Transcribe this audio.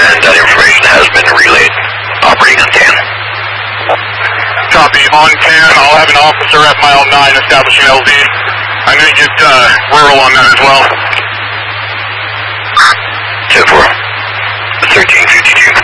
and that information has been relayed. Operating on 10. Copy. On 10, I'll have an officer at mile 9 establishing LZ. I'm going to get rural on that as well. 10-4. 1352.